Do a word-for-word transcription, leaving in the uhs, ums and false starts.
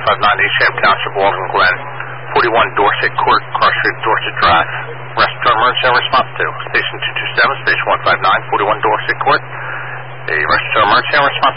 five nine, Eastham Township, Walden Glen, forty-one Dorset Court, Cross Street, Dorset Drive. Restaurant emergency response to Station two two seven, Station one five nine, forty-one Dorset Court. The restaurant emergency response